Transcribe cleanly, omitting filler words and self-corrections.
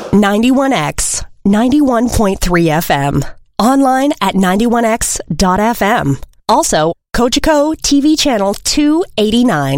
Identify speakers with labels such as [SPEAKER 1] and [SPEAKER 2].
[SPEAKER 1] 91X, 91.3 FM. Online at 91x.fm. Also, Cogeco TV channel 289.